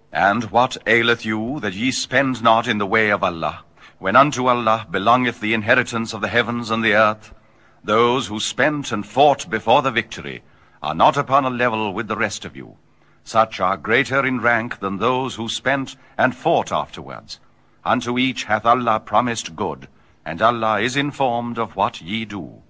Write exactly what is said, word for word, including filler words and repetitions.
And what aileth you, that ye spend not in the way of Allah, when unto Allah belongeth the inheritance of the heavens and the earth? Those who spent and fought before the victory are not upon a level with the rest of you. Such are greater in rank than those who spent and fought afterwards. Unto each hath Allah promised good, and Allah is informed of what ye do.